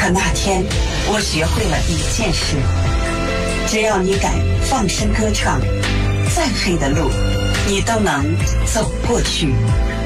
可那天，我学会了一件事：只要你敢放声歌唱，再黑的路，你都能走过去。